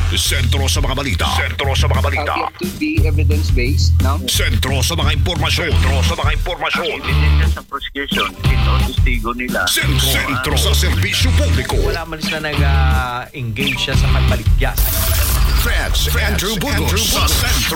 Sentro sa mga balita. Sentro sa mga balita. Yet to be evidence-based, no? Sentro sa mga impormasyon. Sentro sa mga impormasyon. Ebidensya sa prosecution, ito testigo nila. Sentro sa serbisyo publiko. Wala man sila nag-engage siya sa pagbaligya. Feds Andrew Burgos sa Sentro.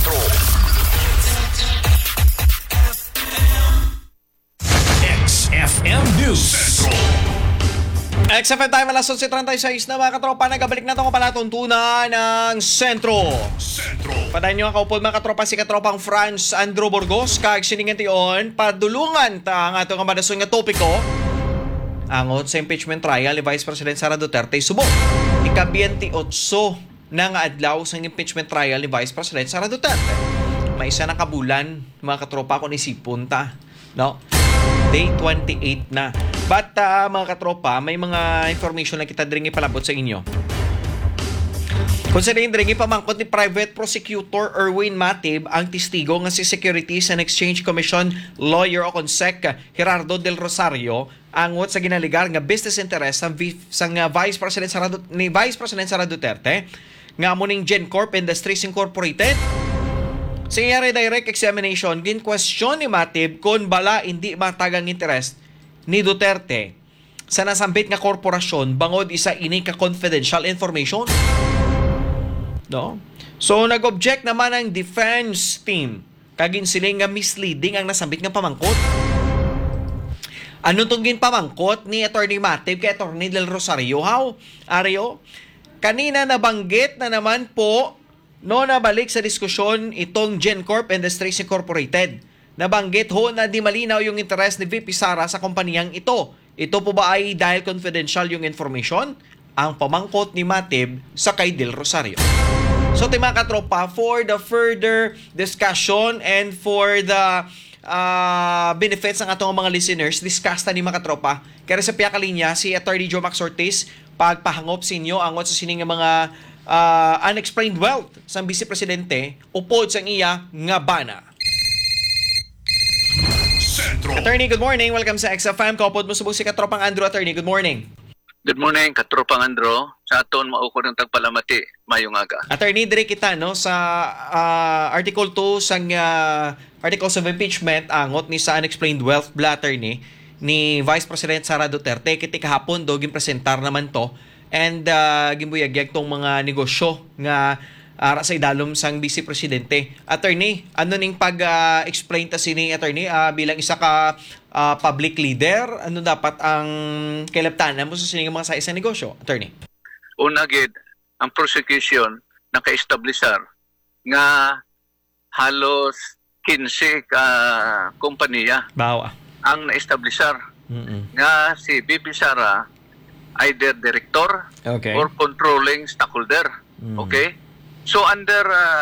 XFM News. Sentro. XFM time alas 11:36 na mga katropa, nagabalik na itong palatuntunan ng Sentro. Padayon nyo ang kaupod mga katropa, si katropang Franz Andrew Burgos, kaagsiningan tiyon, padulungan ta ang atong kamadason nga topiko, angot sa impeachment trial ni Vice President Sara Duterte subok. Ika-28 na nga adlaw sa impeachment trial ni Vice President Sara Duterte. May isa na kabulan mga katropa kung isipon ta, no? Day 28 na. But mga katropa, may mga information na kita dring ipalabot sa inyo. Considering dring ipamangkot ni Private Prosecutor Erwin Matib ang testigo nga si Securities and Exchange Commission lawyer o CONSEC Gerardo Del Rosario angot sa ginaligar nga business interest sang Vice President Sara Duterte nga muning GenCorp Industries Incorporated. Sa iyari direct examination, gin-question ni Matib kung bala hindi matagang interest ni Duterte sa nasambit nga korporasyon bangod isa ini ka confidential information. No? So nag-object naman ang defense team kagin sila nga misleading ang nasambit nga pamangkot. Ano tong ginpamangkot ni Attorney Matib kay Attorney Del Rosario? Ario, kanina nabanggit na naman po no nabalik sa diskusyon itong GenCorp Industries Incorporated. Nabanggit ho na di malinaw yung interest ni VP Sara sa kumpanyang ito. Ito po ba ay dahil confidential yung information? Ang pamangkot ni Matib sa kay Del Rosario. So mga katropa, for the further discussion and for the benefits ng atong mga listeners, discuss ta ni mga katropa. Kaya sa piya kalinya, si Attorney Joe Max Ortiz, pagpahangop sa inyo angot sa sining mga unexplained wealth sa Vice Presidente upod sa iya nga bana. Attorney, good morning. Welcome sa XFM. Kaupod mo subong si katropang Andrew. Attorney, good morning. Good morning, katropang Andro. Sa aton maukod ng tagpalamati, mayong aga. Attorney, dire kita no sa Article 2 sang Articles of Impeachment angot ni sa unexplained wealth blatter ni Vice President Sara Duterte. Kiti kahapon do ginpresentar naman to and gimbuyagyag tong mga negosyo nga sa idalom sang Vice Presidente. Attorney, ano ning pag-explain ta sini attorney bilang isa ka public leader, ano dapat ang kailabtanan mo sa sining mga sa negosyo, attorney? Una gid, ang prosecution naka-establisar nga halos 15 ka kompanya Bawa. ang na-establisar nga si VP Sara either director or controlling stockholder. Okay? So under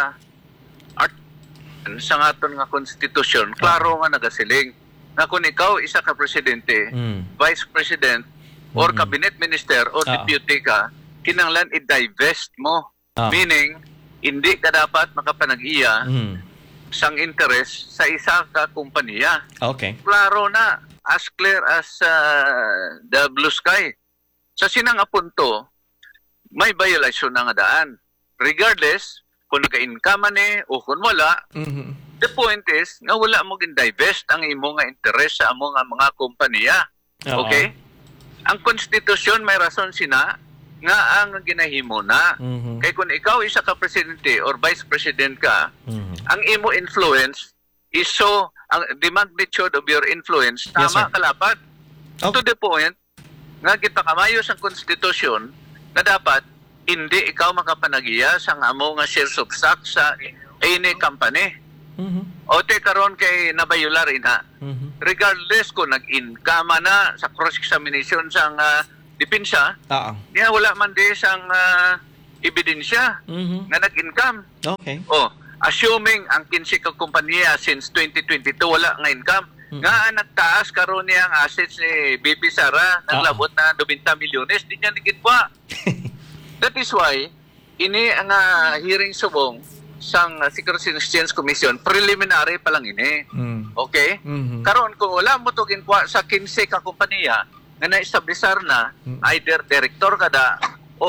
sa aton nga constitution, klaro nga nagasiling na kung ikaw isa ka presidente, vice president, or cabinet minister, or deputy ka, kinanglan i-divest mo. Meaning, hindi ka dapat makapanag-iya sang interest sa isa ka kumpanya. Okay. Klaro na, as clear as the blue sky. Sa sinang apunto, may violation na nga daan. Regardless, kung naka-income ni o kung wala, the point is, nga wala mo gin-divest ang imo nga interest sa amo nga mga kompanya. Okay? Ang konstitusyon may rason sina nga ang ginahimo na. Kay kung ikaw isa ka presidente or vice president ka, ang imo influence is so, the magnitude of your influence, tama kalapat. To the point, nga gipakamayos ang konstitusyon na dapat hindi ikaw makapanagiya sa amo nga shares of stock sa any company. O te karon kay nabayular ina. Regardless kung nag-income na sa cross-examination sang depensa, niya wala man di sang ebidensya nga nag-income. Okay. O, assuming ang 15 ka kompanya since 2022 wala nga income, nga nagtaas karon niya ang assets ni BP Sara, naglabot na 90 milyones, di niya nagitwa. That is why, ini ang hearing subong sang Securities and Exchange Commission, preliminary pa lang ini. Okay? Karon kung wala mo to ginkuha sa 15 ka kompanya, nga na-establisar na, either director kada or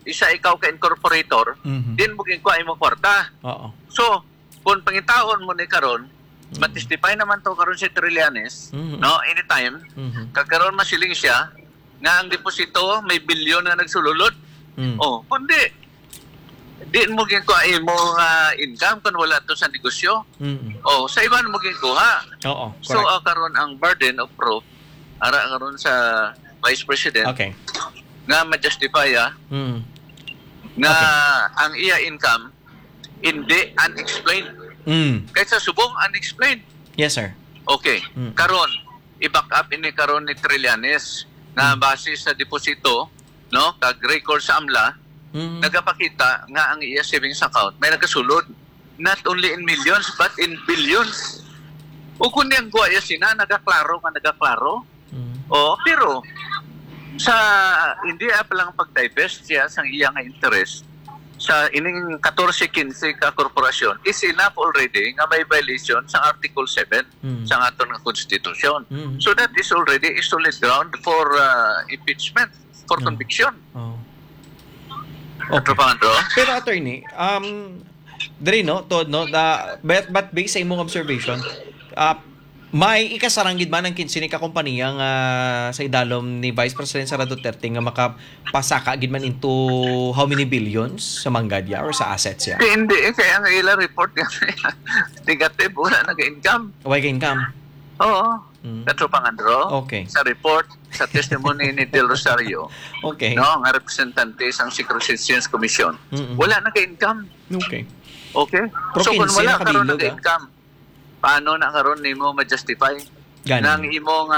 isa ikaw ka incorporator, din mo ginkuha imong kwarta. Oo. So, kung pangitaon mo ni karon, matistify naman to karon si Trillanes, no, anytime, kagkaroon masiling siya nga ang deposito may bilyon na nagsululod. Oh, kundi di mo ginkuha imong income kung wala to sa negosyo. Oh, sa iba mo ginkuha. Oo, So, correct. karon ang burden of proof ara karon sa Vice President Okay. nga ma-justify nga ang iya income hindi unexplained. Kaysa subong unexplained. Yes, sir. Okay. Karon i-back up ini karon ni Trillanes nga base sa deposito, no, kag record sa AMLA, nagapakita nga ang iya savings account may nagasulod not only in millions but in billions. O kung niyang guwaya sina nagaklaro. Pero sa hindi pa lang pag-divest siya sa iya nga interest sa ining 14-15 ka korporasyon is enough already nga may violation sa Article 7 sa aton nga Constitution. So that is already a solid ground for impeachment, for conviction. Oh. Okay. Pero attorney, diri no, to no, but based sa imong observation, may ikasaranggid man ang kinsini ka kompanya nga sa idalom ni Vice President Sara Duterte nga makapasaka gid man into how many billions sa Manggadya or sa assets ya? Hindi, kaya ang ila report yan. Negative, wala nag-income. Why ka income? Oo. Katropang Andro. Okay. Sa report, sa testimony ni Del Rosario, Okay. no, ang representante sa Securities Commission, wala nag-income. Okay. Okay? Pero So kung kinsi wala karon nakabilog, nag-income, paano na karon nimo ma-justify Ganun. nang imong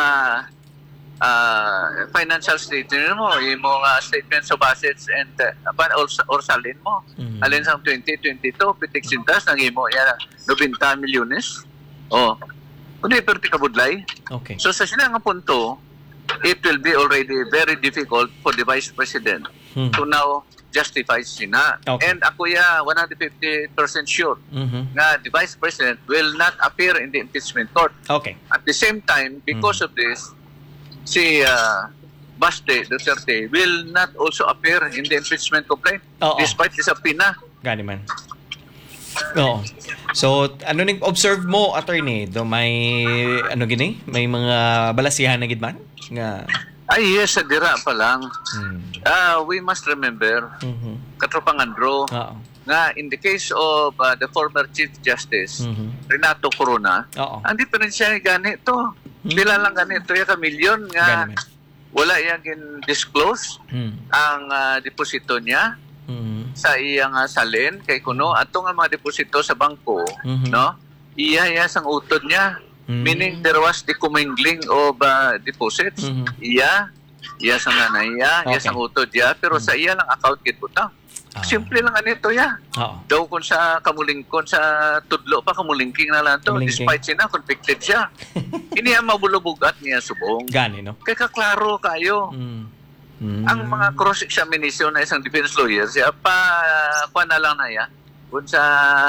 financial statement mo, imong statements of assets and or salin mo. Alin sa 2022, pitiksintas nang imo yan 90 milyones. Oh. Kundi perti kabudlay. Okay. So sa sila nga punto, it will be already very difficult for the Vice President to now justify sina. Okay. And ako 150% sure nga the Vice President will not appear in the impeachment court. Okay. At the same time, because of this, si Baste Duterte will not also appear in the impeachment complaint Oo. despite his subpoena. Gani man. Oo. So, ano ning observe mo, attorney? Do may ano gini? May mga balasihan na gid man nga Ay yes, sa dira pa lang. We must remember, Katropang Andro, Oo. nga in the case of the former Chief Justice, Renato Corona, Oo. ang diferensya ganito. Pila lang ganito yung kamilyon nga Gani man. wala yung disclose ang deposito niya sa iyang salin kay kuno ato nga mga deposito sa bangko, no? Iya sang utod niya. Meaning there was the commingling of deposits. Iya sa nanay iya Okay. sang utod iya, pero sa iya lang account kit butang. Simple lang anito ya. Oo. Daw kung sa kamulingkon sa tudlo pa kamulingking na lang to, Kamulingking. despite sina convicted siya. Ini ang mabulubugat niya subong. Gani no. Kaya kaklaro kayo. Ang mga cross-examination na isang defense lawyer, siya kuha na lang na ya. Kung sa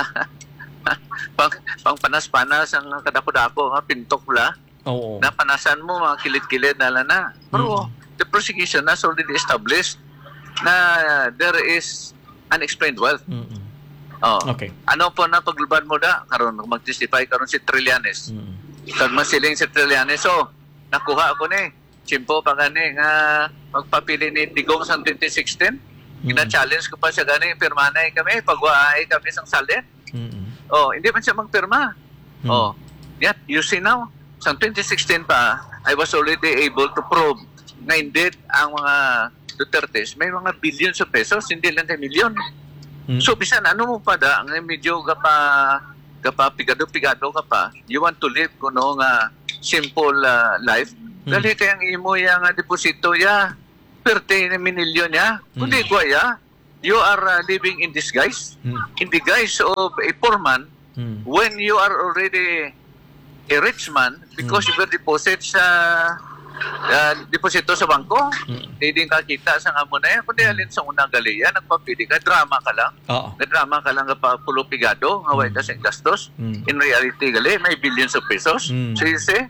pang panas-panas ang kadako-dako, pintok la, Oo. napanasan mo, mga kilid-kilid na lang na. Pero the prosecution has already established na there is unexplained wealth. Oh. Okay. Ano po na paglubad mo da? Karon mag-testify karon si Trillanes. Kag masiling si Trillanes, so nakuha ako ni Chimpo pa gani nga magpapili ni Digong sa 2016. Gina-challenge ko pa siya gani, pirmanay kami, pagwaay kami sang salin. Oh, hindi man siya magpirma. Oh. Yet, you see now, sa 2016 pa, I was already able to prove na indeed ang mga Dutertes may mga billions of pesos, hindi lang kay milyon. So, bisan ano mo pa da, ang medyo kapa pigado-pigado ka pa, you want to live kuno nga simple life, dali kayang imo yang deposito ya, 30 milyon ya, kundi ko ya, you are living in disguise, in the guise of a poor man, when you are already a rich man, because you were deposit sa deposito sa bangko, hindi ka kita sa nga mo na yan, kundi alin sa unang galiya, nagpapili ka, drama ka lang, Oo. drama ka lang ka pulo pigado, nga way ka sa gastos, in reality gali, may billions of pesos, so you say,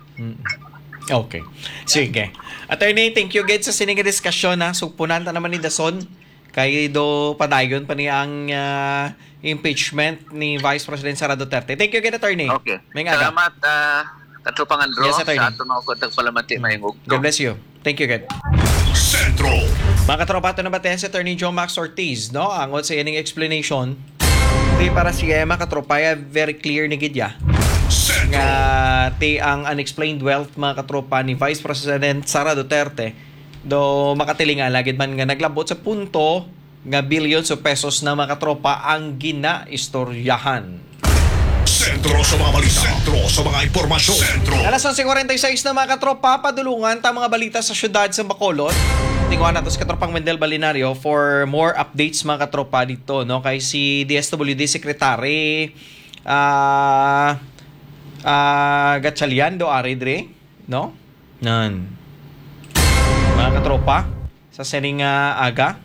Okay. Sige. Attorney, thank you again sa sininga diskusyon ha. So, punanta naman ni Dason Kay do padayon pa niya ang impeachment ni Vice President Sara Duterte. Thank you again, attorney. Okay. May aga. Salamat, Katrupangan Ro. Yes, attorney. Sa ato na ako tagpalamati mayong God bless you. Thank you again. Sentro. Mga katropa, ito na ba si Attorney Joe Max Ortiz, no? Ang sa ining explanation, di para si mga katropa, very clear ni Gidya. Sentro. Nga ti ang unexplained wealth mga katropa ni Vice President Sara Duterte do makatilinga lagid man nga naglabot sa punto nga billions of pesos na mga katropa ang ginaistoryahan. Sentro sa mga balita. Sentro sa mga impormasyon. Sentro. Alas 11:46 na mga katropa, padulungan ta mga balita sa syudad sa Bacolod. Tingnan natin sa katropang Wendell Balinario for more updates mga katropa dito, no? Kay si DSWD Secretary Gatchalian do Aridre, no? Nan. Mga katropa, sa sening aga.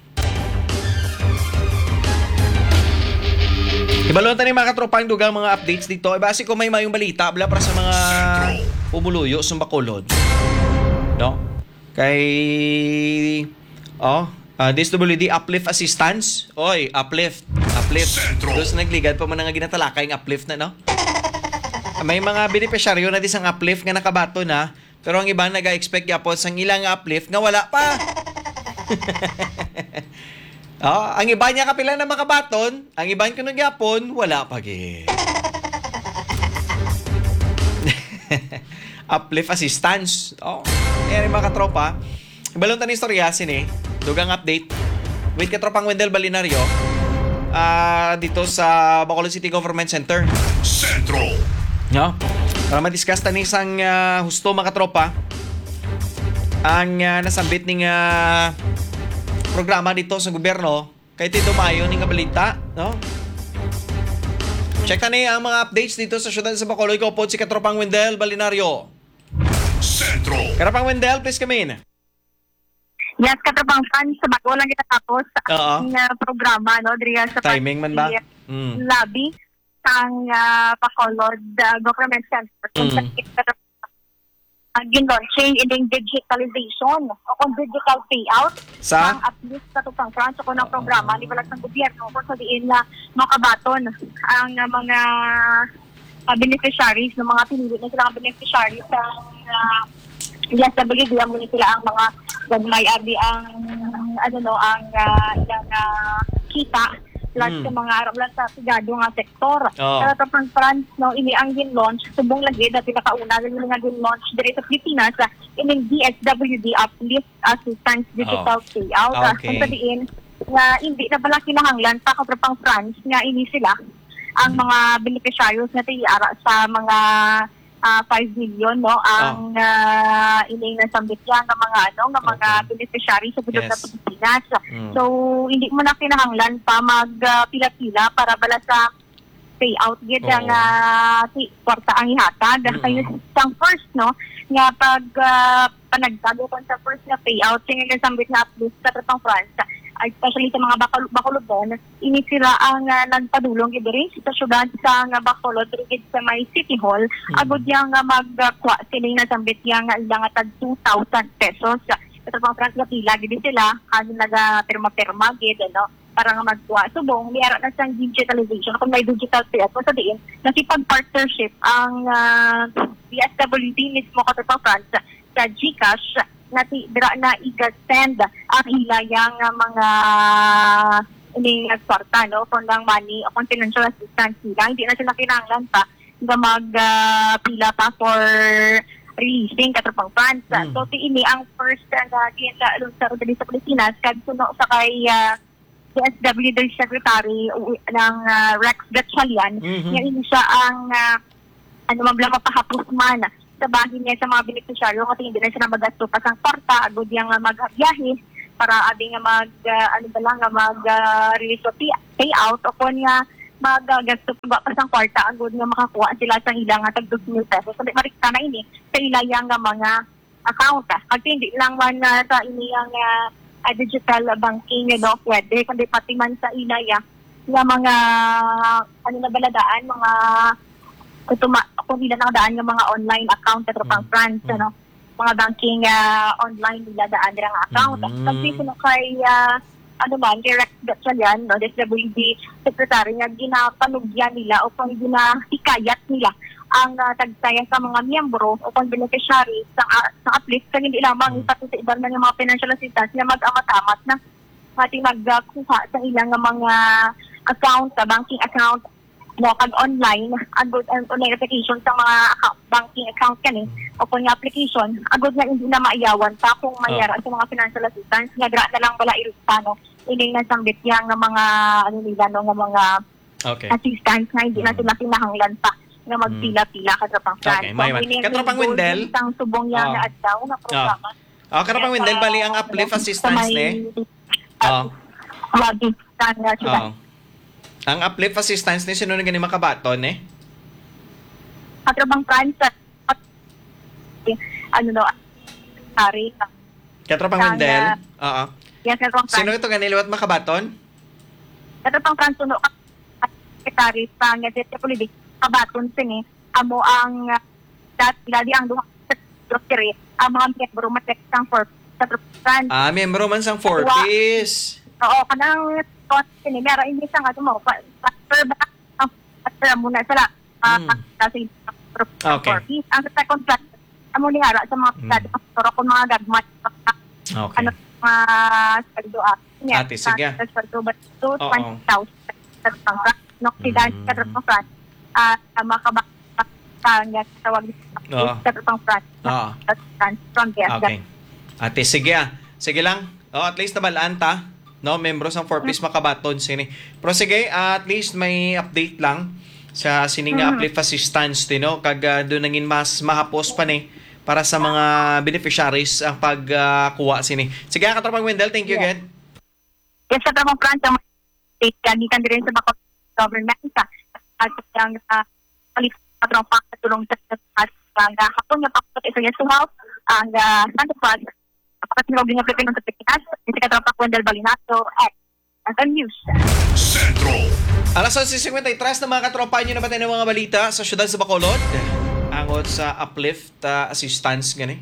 Ibalon ta ni mga katropa ang dugang mga updates dito. Base ko may mayong balita bla para sa mga pumuluyo sa Bacolod. No? Kay DSWD Uplift Assistance. Oy, uplift. Dos nagligad pa man nga ginatalakay ang uplift na, no? May mga beneficiaryo na disang uplift nga nakabato na, pero ang iba naga-expect yapon sang ilang uplift nga wala pa. Ang iba niya kapila na makabaton, ang iba ko nagyapon, wala pa Uplift assistance. Yan mga katropa. Ibalon tan istorya sini. Dugang update with katropang Wendell Balinario dito sa Bacolod City Government Center. Sentro. No? Para ma-discuss tan isang husto mga katropa ang nasambit ning programa dito sa gobyerno kay Tito Mayo ning balita, no? Check tani ang mga updates dito sa syudad sa Bacolod. Ko po si katropang Wendell Balinario. Sentro. Katropang Wendell, please come in. Yes, katropang fans, sa bago lang kita tapos ang programa, no? Diriya sa Timing man ba? Lobby sang Bacolod Government Center. Gin-launching ining digitalization o kung digital payout Sa? ang uplift katupang France o ng programa ni balag ng gobyerno kung sabihin na makabaton ang mga beneficiaries ng mga pinili na silang beneficiaries ng DSWD ang muli sila ang mga gagmay abi ang ang ilang kita plus sa mga arap lang sa sigado nga sektor. Pero kapag France, no, ini ang gin-launch, subong lagi, dati nakauna, yung nga gin-launch dito sa Pilipinas, ining DSWD Uplift Assistance Digital Payout. Okay. Kung sabihin, na hindi na pala kinahanglan pa kapag France, nga ini sila, ang mga beneficiaries na tiyara sa mga 5 million, no, ang ining nasambit yan ng mga beneficiaries sa budget ng Pilipinas. So, hindi mo na kinahanglan pa magpila-pila para bala sa payout gid ang kwarta ang ihatag. Kaya sa first, no, nga pag panagtago kon sa first na payout, yung nasambit na uplift sa Tratang France, especially sa mga Bacolodon, ini sila ang nagpadulong gidiri sa syudad sa Bacolod rigid sa may City Hall. Agud yang magkuha sila nasambit yang ilang tag 2,000 pesos. Ito pang France pila gid sila ano naga-pirma-pirma gid para nga magkuha. Subong niara na sang digitalization kung may digital payout so diin nakipag-partnership ang DSWD mismo sa France sa GCash na i-send ang ilayang mga kwarta, no? Kung lang money o kung financial assistance sila. Hindi na sila kinahanglan pa na magpila pa for releasing katropang funds. So, ini ang first na sa Pilipinas kadto sa kay DSWD Secretary ng Rex Gatchalian. Nga ini siya ang mapahapos man sa bahin niya sa mga beneficiaryo kasi hindi na siya na magasto pa sang kwarta agud yang magbiyahe para abi nga mag-release of payout o kung nga mag-gasto pa sang kwarta agud nga makakuha sila sang ilang tag 2,000 pesos. So, marikta na ini sa ilayang mga account. At hindi lang man sa iniyang digital banking pwede kundi pati man sa ilaya nga mga baladaan mga kung ilan ang daan ng mga online account sa Tropang France, mga banking online nila daan ng account. Kasi kung kay direct sa yan, no, SWD Secretary nga ginapanugyan nila o kung ginahikayat nila ang tagsayan sa mga miyembro o kung beneficiaries sa uplift kaya hindi lamang pati sa iban man yung mga financial assistance na mag-amat-amat na ating magkuha sa ilang mga account, sa banking account, no, kag online, agud online application sa mga banking account kani o kung yung application, agud na hindi na maiyawan pa kung mayara sa mga financial assistance, nga gra na lang wala irupano, ining nasambit yang nga mga, nga mga assistance nga hindi na sila kinahanglan pa nga magpila-pila katropang Fran. Okay, may katropang Wendell. Isang subong yan na adlaw na programa. Katropang Wendell, bali ang uplift assistance ni? Ang uplift assistance ni sino na gani makabaton eh? Katropang Fran, sorry. Katropang Wendell? Oo. Yes, katropang Fran. Sino ito gani liwat makabaton? Katropang Fran, suno secretary sa Ngedete Politik, kabaton sini, amo ang dati ang duha grocery, ang mga miyembro matek sang for katropang Fran. Miyembro man sang 4-piece. Oo, kanang sini, meron hindi sang ato mo, per muna sila, kasi Okay. ang second class, amo ni hara sa mga pagkado, pero kung mga gagmat, Okay. mga saldo Ate, sige. Saldo ba ito, 20,000 katropang Fran. Noksidan, katropang Fran. Makabakak nga tawag katropang Fran. From there. Okay. Ate, sige Sige lang. At least nabalaan ta. No, membro sang 4-piece makabaton sini. Pero sige, at least may update lang sa sining uplift assistance din, no? Kag doon nangin mas mahapos pa ni para sa mga beneficiaries ang pagkuha sini. Sige, katropang Wendell, thank you again. Yes, katropang Fran, sa state kagikan din sa mga government sa ang katropang tulong sa hapon nga pakot ito yung suhaw ang Santa Cruz kapag nilogin yung Pilipino sa Pikinas si katropang Wendell Balinato at ang news. Centro. Alas 11:53 na mga katropa nyo na ba tayo ng mga balita sa syudad sa Bacolod? Angot sa uplift assistance gani.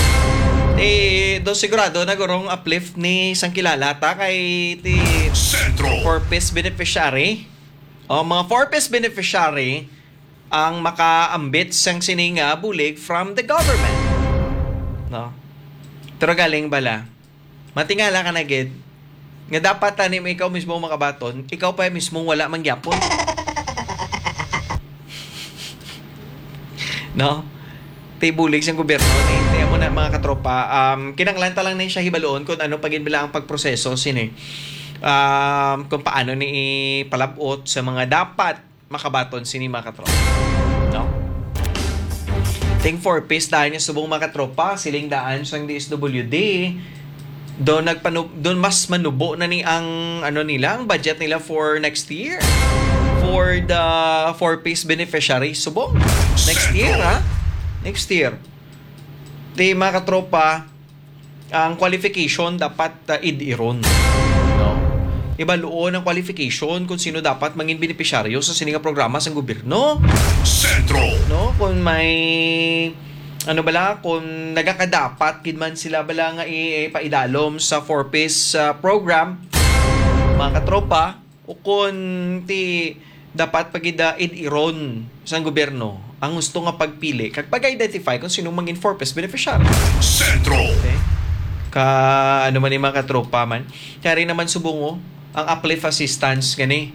Do sigurado nagurong uplift ni sang kilala ta kay ti Centro. 4-piece beneficiary. O mga 4-piece beneficiary ang makaambit sang sininga bulig from the government. No? Pero galing bala. Matingala ka na gid. Nga dapat tanim ikaw mismo makabaton, ikaw pa mismo wala mangyapon. No? Tibulig sa gobyerno, hintayan mo na mga katropa. Kinanglanta lang na siya hibaloon kung ano pagin bila ang pagproseso sini. Kung paano ni palabot sa mga dapat makabaton sini mga katropa. No? Ting 4-piece dahil niya subong mga katropa, siling daan sa DSWD. Doon mas manubo na ni ang ang budget nila for next year. For the 4-piece beneficiary subong. Next year, ha? Next year. Di mga katropa, ang qualification dapat idiron. No? Ibaluon ang qualification kung sino dapat maging beneficiaryo sa sininga programa sa gobyerno. Centro. No? Kung may kung nagakadapat kidman sila bala nga ipaidalom sa 4-piece program mga katropa o kung dapat pagida idiron sa gobyerno ang gusto nga pagpili kag pag-identify kung sino maging 4-piece beneficiary. Centro. Okay? Man ni mga katropa man. Kaya rin naman subungo ang uplift assistance gani.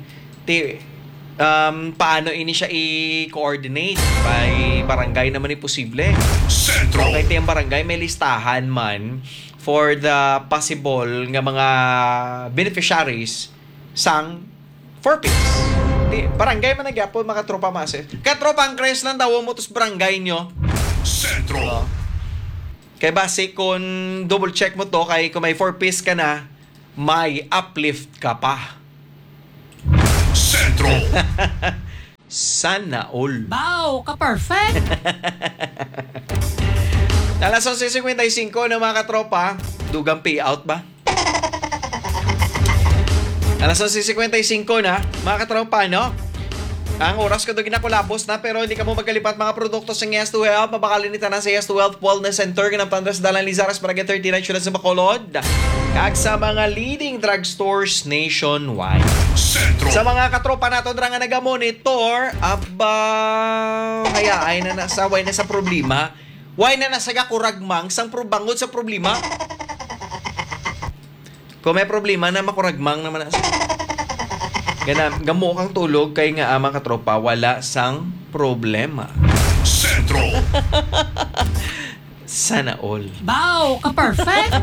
Paano ini siya i-coordinate by barangay naman ni posible. Centro. Kahit yung barangay may listahan man for the possible nga mga beneficiaries sang 4-piece. Barangay man nagyapon mga tropa mase. Katropa ang crash lang daw mo tos barangay nyo. Centro. Kay base kung double check mo to kay kung may 4-piece ka na, may uplift ka pa. Centro. Sana all. Wow, ka-perfect! Alas 11:55 na mga katropa, dugang payout ba? Alas 11:55 na, mga katropa, no? Ang oras ko doon ginakulapos na pero hindi ka mo magkalipat mga produkto sa Yes to Health. Mabakalinitan na sa Yes to Health Wellness Center. Ganang Pandras Dalan Lizaras para get 39 syudad sa Bacolod. Kag sa mga leading drugstores nationwide. Sentro. Sa mga katropa nato dra nga naga-monitor, aba kaya ay na nasaway na sa problema. Why na nasaga kuragmang sang bangod sa problema? Kung may problema na makuragmang naman na. Ganam, gamo kang tulog kay nga mga katropa wala sang problema. Sentro. Sana all. Wow, ka-perfect!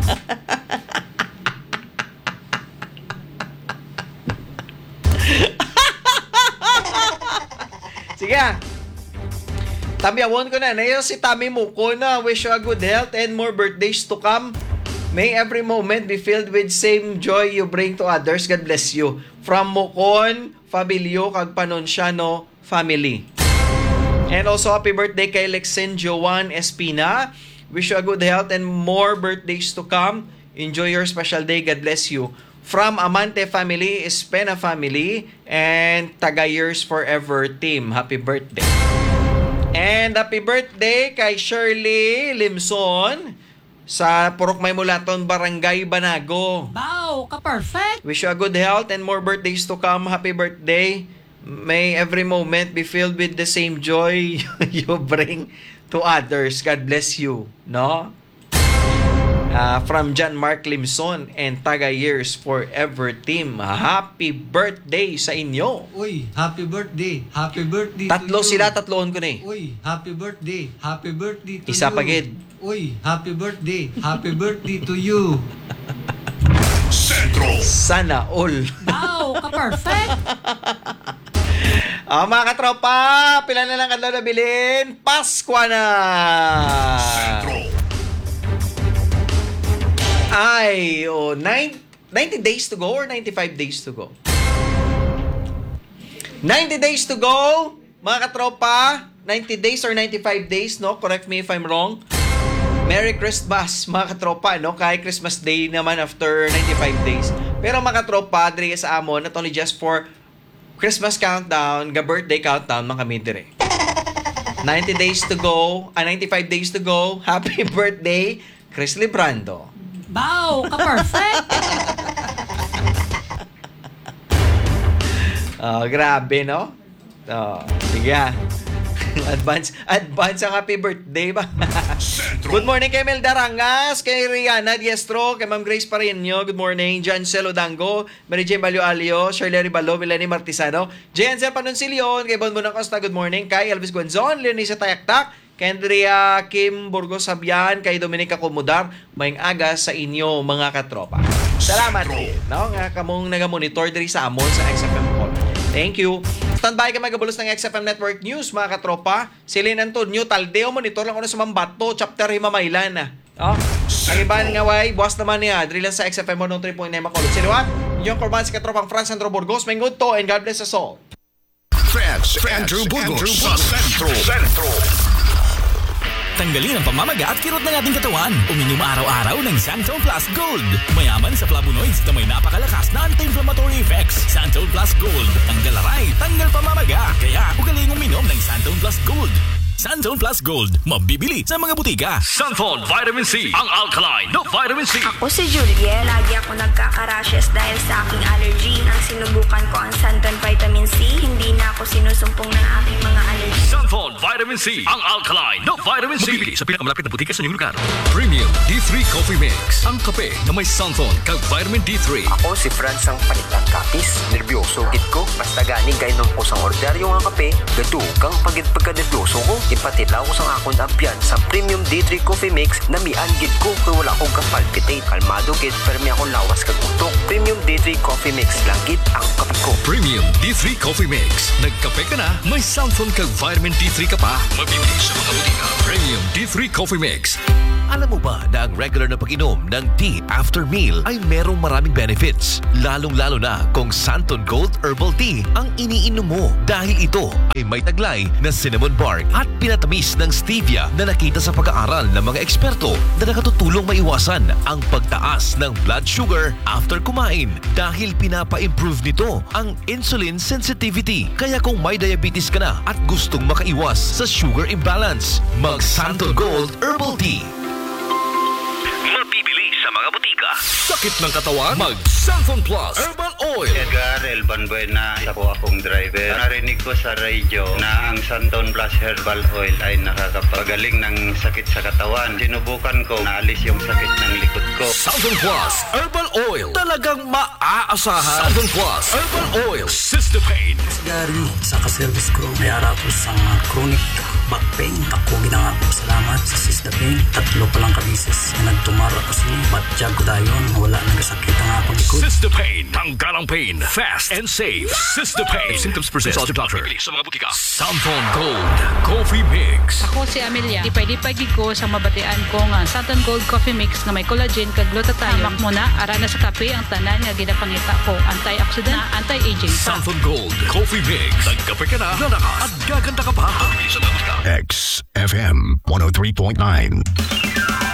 Sige. Tambiawon ko na. Nayo si Tami Muko na. Wish you a good health and more birthdays to come. May every moment be filled with same joy you bring to others. God bless you. From Mukon, Fabilio, kag Panonciano family. And also, happy birthday kay Lexen Joan Espina. Wish you a good health and more birthdays to come. Enjoy your special day. God bless you. From Amante family, Espena family, and Tagayers Forever team. Happy birthday. And happy birthday kay Shirley Limson sa Purok Maymulaton, Barangay Banago. Wow, ka-perfect! Wish you a good health and more birthdays to come. Happy birthday. May every moment be filled with the same joy you bring to others. God bless you. No? From John Mark Limson and Tagayers Forever team. Happy birthday sa inyo. Uy, happy birthday. Happy birthday Tatlo to you. sila, tatloon ko na eh. Uy, happy birthday. Happy birthday to Isa you. pagid. Uy, happy birthday. Happy birthday to you. Sentro. Sana all. Wow, ka-perfect! Mga katropa, pila na lang kadlaw na bilin. Pasko na! Sentro. Ay, 90 days to go or 95 days to go? 90 days to go, mga katropa. 90 days or 95 days, no? Correct me if I'm wrong. Merry Christmas, mga katropa, no? Kay Christmas Day naman after 95 days. Pero mga katropa, diri sa amon, not only just for Christmas countdown, birthday countdown, mga kami dire. 90 days to go, 95 days to go. Happy birthday, Chris Librando. Wow, ka-perfect! Grabe, no? Sige. Advance ang happy birthday ba? Good morning kay Mel Darangas, kay Rihanna Diestro, kay Ma'am Grace Pareño. Good morning, John Celo Dango, Mary Jane Balio Alio, Shirley Ribalo, Melanie Martisano, Jensen Panoncilion, kay Bonbon Costa. Good morning kay Elvis Guanzon, Leonisa Tayaktak, kay Andrea Kim Burgos Sabian, kay Dominica Comudar. Maying aga sa inyo mga katropa. Salamat din, no? Nga kamong naga-monitor diri sa amon sa XFM Call. Thank you. Standby ka magabulos ng XFM Network News, mga katropa. Si Lynn Antonio, Taldeo, monitor lang ko na sa Mambato, chapter Himamaylan na. Oh, ang iba nga way, buwas naman niya. Diri lang sa XFM 103.9 Macolot. Sino yung korban si katropang Franz Sandro Burgos. May good to and God bless us all. Franz Andrew Burgos sa Sentro. Tanggalin ang pamamaga at kirot ng ating katawan. Uminom araw-araw ng Santon Plus Gold. Mayaman sa flavonoids na may napakalakas na anti-inflammatory effects. Santon Plus Gold. Tanggal aray, tanggal pamamaga. Kaya ugaling uminom ng Santon Plus Gold. Santon Plus Gold. Mabibili sa mga butika. Santon Vitamin C. Ang alkaline na vitamin C. Ako si Juliet. Lagi ako nagkaka-rashes dahil sa aking allergy. Nang sinubukan ko ang Santon Vitamin C, hindi na ako sinusumpong ng aking mga allergy. Santon Vitamin C. Ang alkaline na vitamin C. Mabibili sa pinakamalapit na butika sa inyong lugar. Premium D3 Coffee Mix. Ang kape na may Santon kag vitamin D3. Ako si Franz ang panitan kapis. Nervyoso gid ko. Basta gani gainom ko sang order yung kape. Gadukang pagid pagka-nervyoso ko. Ipatilaw ko sang akong abyan sa Premium D3 Coffee Mix na mianggid ko kung wala akong kapalpitate. Kalmado gid permi akong lawas kag utok. Premium D3 Coffee Mix langit ang kape ko. Premium D3 Coffee Mix. Nagkape ka na, may Santon kag vitamin D3 ka pa. Mabibili sa mga butika. Premium D3 Coffee Mix. Alam mo ba na ang regular na pag-inom ng tea after meal ay merong maraming benefits? Lalong-lalo na kung Santon Gold Herbal Tea ang iniinom mo dahil ito ay may taglay na cinnamon bark at pinatamis ng stevia na nakita sa pag-aaral ng mga eksperto na nakatutulong maiwasan ang pagtaas ng blood sugar after kumain dahil pinapa-improve nito ang insulin sensitivity. Kaya kung may diabetes ka na at gustong makaiwas sa sugar imbalance, mag Santon Gold Herbal Tea. Mabibili sa mga butika. sakit ng katawan, mag Santon Plus Herbal Oil. Edgar Elban Buena, isa po akong driver. Narinig ko sa radyo na ang Santon Plus Herbal Oil ay nakakapagaling ng sakit sa katawan. Sinubukan ko, naalis yung sakit ng likod ko. Santon Plus Herbal Oil. Talagang maaasahan. Santon Plus Herbal Oil. Cystopain. Gary, sa ka-service ko, may harap ko sa chronic back pain. Ako ginangako salamat sa Cystopain. 3 pa lang kabisis na nagtumara ko siya. Batjag ko dayon, wala nagasakit ang akong likod. Cystopain. Tanggal ang pain. Fast and safe. Cystopain. If symptoms persist, consult your doctor. Sa mga butika. Santon Gold Coffee Mix. Ako si Amelia. Dipay-dipay ko sa mabatian ko nga Santon Gold Coffee Mix nga may collagen kag glutathione. Hamak mo na, ara na sa kape ang tanan nga ginapangita ko. Anti-oxidant, anti-aging. Santon Gold Coffee Mix. Nagkape ka na, lalakas at gaganda ka pa. Sa mga butika. XFM 103.9.